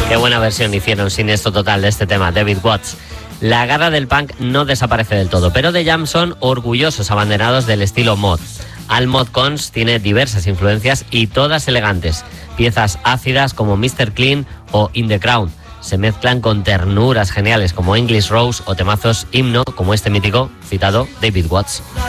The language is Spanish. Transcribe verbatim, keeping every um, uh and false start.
Qué buena versión hicieron sin esto total de este tema, David Watts. La garra del punk no desaparece del todo, pero The Jam son orgullosos abanderados del estilo mod. Al Mod Cons tiene diversas influencias y todas elegantes. Piezas ácidas como mister Clean o In the Crown se mezclan con ternuras geniales como English Rose o temazos himno como este mítico citado David Watts.